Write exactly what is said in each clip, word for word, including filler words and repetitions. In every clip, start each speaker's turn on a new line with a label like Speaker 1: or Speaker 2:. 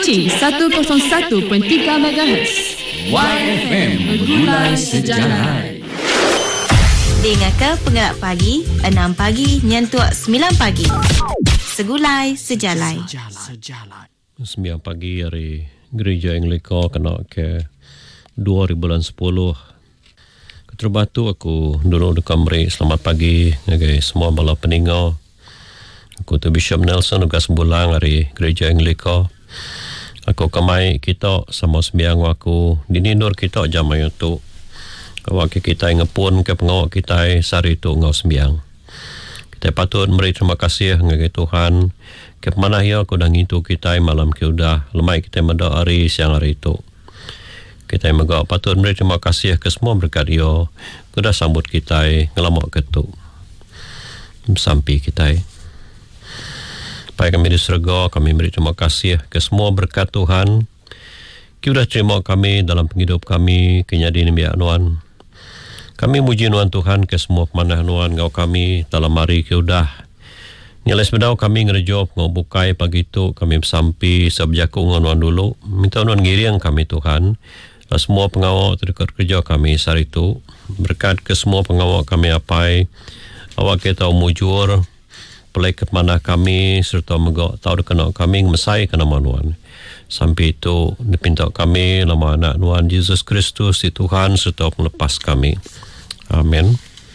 Speaker 1: frekuensi seratus satu perpuluhan tiga megahertz.
Speaker 2: Y F M Gulai Sejalai.
Speaker 3: Dengar ke Penggerak Pagi enam pagi nyentuh sembilan pagi. Segulai Sejalai.
Speaker 4: sembilan pagi hari Gereja Anglika kena ke dua ribu sepuluh. Keterbatu aku dulu di Kamri. Selamat pagi okay, semua bala peninggal. Aku tu Bishop Nelson ugas bulang hari Gereja Anglika. Aku kemai kita sama sembiang aku dininur kita jam ayo tu. Kawak kita ngepun ke pengawak kita sari tu ngau sembiang. Kita patut beri terima kasih ngai Tuhan ke mana ya aku dah ngitu kita malam ke udah lemai kita meda hari siang hari itu. Kita megak patut beri terima kasih ke semua berkat dia. Kuda sambut kita ngelamak ke tu. Sampai kita Baik kami di surga, kami beri terima kasih ke semua berkat Tuhan. Kita terima kami dalam penghidup kami, kenyadi ni biak Nuan. Kami muji Nuan Tuhan ke semua pemanah Nuan ngau kami dalam hari keudah. Nilai sebedau kami ngerejop ngau bukai pagi tu, kami bersampi sebjaku ngau Nuan dulu. Minta Nuan ngiriang kami Tuhan. Dan semua pengawal terdekat kerja kami sehari itu. Berkat ke semua pengawal kami apai. Awak kita mujur. Pelai ke mana kami serta megak tahu kena kami mesai kena manuan. Sampai itu dipinta kami nama anak Nuan Yesus Kristus di Tuhan serta melepas kami. Amin.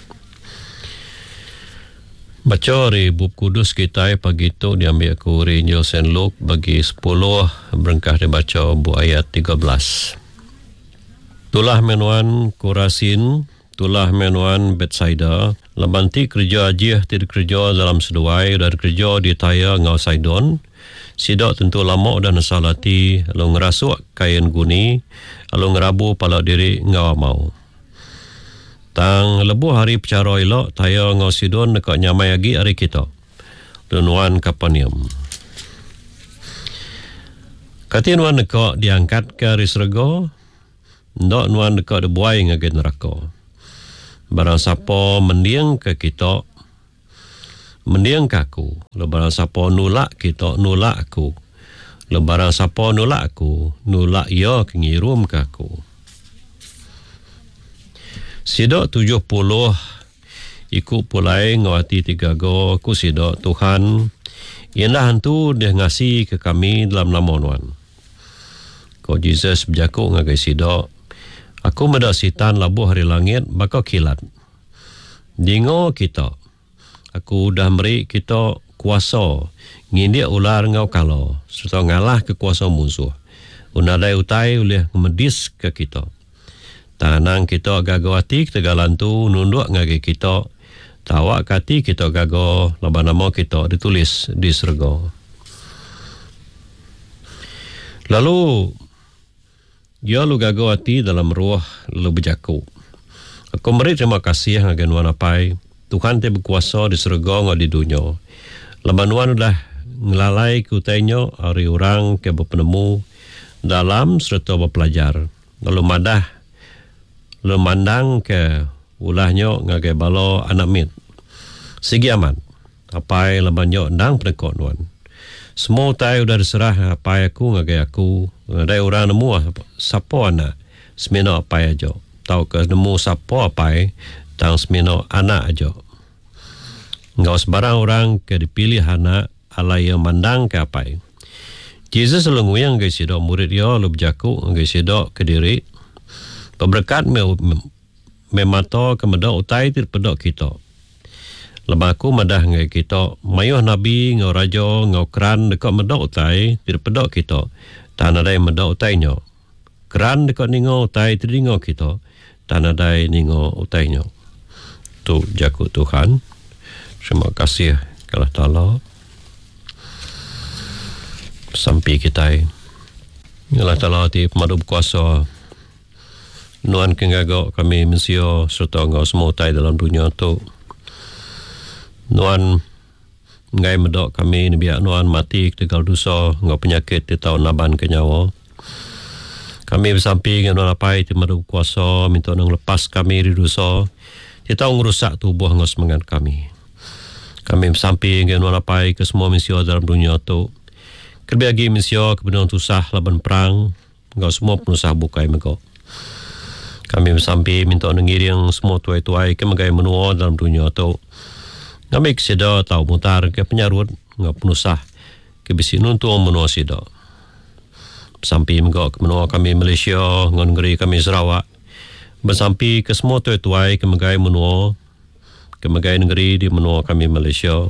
Speaker 4: Baca dari bab kudus kita pagi itu diambil aku dari Injil Saint Luke bagi sepuluh berengkah dibaca bu ayat tiga belas. Tulah menuan Korasin, tulah menuan Bethsaida, lebanti kerja ajih tidak kerja dalam seduai dan kerja di Taya ngau Sidon. Sidak tentu lama dan nasalati, lalu ngerasuk kain guni, lalu ngerabu pala diri ngau mau. Tang lebuh hari pecara elok Taya ngau Sidon dekat nyamai lagi hari kita. Nuan Kapanium. Kati nuan dekat diangkat ke hari serga, ndak nuan dekat dibuai ngagi neraka. Barang siapa mendiang ke kita, mendiang ke aku. Barang siapa nulak kita, nulak aku. Barang siapa nulak aku, nulak ia kengirum ke aku. Sidak tujuh puluh, ikut pulai ngawati tiga go, aku sidak Tuhan. Ialah hantu dia ngasih ke kami dalam nama Nuan. Kau Jesus berjaku ngagai sidak. Aku medak sitan labuh hari langit, bakal kilat. Dingo kita. Aku dah beri kita kuasa. Ngindik ular ngau kalau. Serta ngalah ke kuasa musuh. Unadai utai oleh medis ke kita. Tanang kita gagawati kita galantu nunduk ngagi kita. Tawak kati kita gago. Laban nama kita ditulis di serga. Lalu dia lu gagal hati dalam ruah lu berjaku. Aku beri terima kasih ngagen wan apai. Tuhan te berkuasa di surga ngau di dunia. Laban wan udah ngelalai kutainya hari orang ke berpenemu dalam serta berpelajar. Lalu madah lu mandang ke ulahnya ngagai balo anak mit. Sigi aman. Apai laban nyo ndang penekot wan. Semua utai udah diserah apa aku ngagai aku. Ada orang nemu siapa anak semena apa aja. Tahu ke nemu siapa apa tang semena anak aja. Engkau sebarang orang ke dipilih anak ala yang mandang ke apa. Jesus selalu nguyang ke sidok murid dia lu berjaku ke sidok ke diri. Berberkat me, me, memata ke medak utai terpedok kita. Lepas aku madah ngai kita, mayuh Nabi, ngau raja, ngau keran dekat medak utai, tidak pedok kita. Tak ada yang medak utainya. Keran dekat ningo utai, tidak ningo kita. Tak ada yang ningo utainya. Tu jaku Tuhan. Terima kasih kepada Ta'ala. Sampai kita. Allah Ta'ala di pemadu berkuasa. Nuan kengagak kami mensio serta ngau semua utai dalam dunia tu. Nuan ngai medok kami ni biak nuan mati tegal dosa ngau penyakit di tahun naban ke nyawa. Kami bersampi dengan nuan apai ti madu kuasa minta nang lepas kami di dosa. Ti tahu ngerusak tubuh ngau semangat kami. Kami bersampi dengan nuan apai ke semua misi dalam dunia tu. Kerbagi misio kebenaran tusah laban perang, ngau semua penusah bukai mego. Kami bersampai minta nengiring semua tuai-tuai ke megai menua dalam dunia atau ngamik sida tau mutar ke penyarut ngau penusah ke bisi nuntung menua sida. Sampai mego ke menua kami Malaysia, ngau negeri kami Sarawak. Bersampai ke semua tuai-tuai ke megai menua, ke megai negeri di menua kami Malaysia.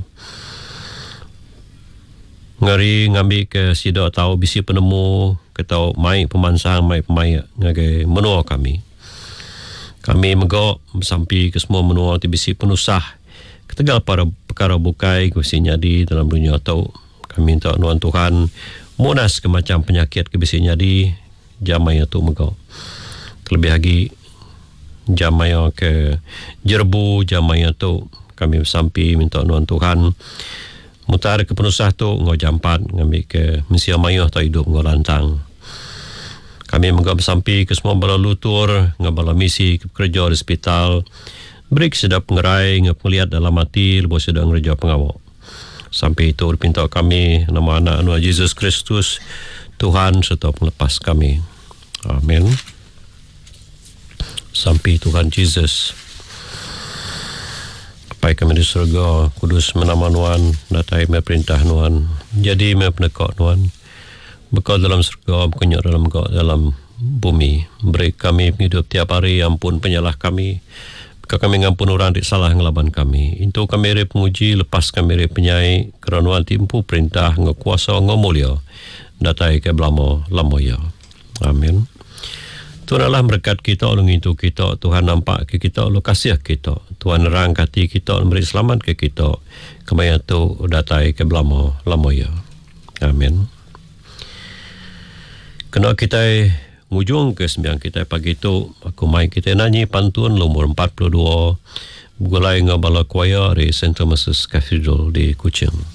Speaker 4: Ngari ngambil ke sida tahu bisi penemu ke tahu mai pemansang mai pemai ngagai menua kami. Kami megok sampai ke semua menua ti bisi penusah ketegal para perkara bukai ke bisi nyadi dalam dunia tahu. Kami minta nuan Tuhan munas ke macam penyakit ke bisi nyadi jamai tu megok. Terlebih lagi jamai ke jerbu jamai tu kami sampai minta nuan Tuhan mutar ke penusah tu ngau jampat ngambil ke mensia mayuh tu hidup ngau lantang. Kami menggap sampai ke semua bala lutur ngau bala misi ke kerja di hospital beri sedap pengerai ngau penglihat dalam hati lepas sedang kerja pengawak. Sampai itu dipinta kami nama anak anu Yesus Kristus Tuhan serta pelepas kami. Amin. Sampai Tuhan Yesus Pai kami di surga, kudus menama Nuan, datai meperintah Nuan, jadi mepenekak Nuan, bekal dalam surga, berkenyak dalam bekal dalam bumi, beri kami hidup tiap hari, ampun penyalah kami, bekal kami ngampun orang dik salah ngelaban kami, itu kami rep penguji, lepas kami rep penyai, kerana Nuan timpu perintah, ngekuasa, ngomulia, datai ke belamo, lamoya. Amin. Tuhan Allah berkat kita, oleh itu kita, Tuhan nampak ke kita, oleh kasih kita, Tuhan rangkati kita, memberi selamat ke kita, kemaya tu datai ke belamo, lamoya. Amin. Kena kita ngujung ke sembiang kita pagi tu, aku mai kita nyanyi pantun nomor empat puluh dua, gulai ngabala kuaya di Saint Thomas's Cathedral di Kuching.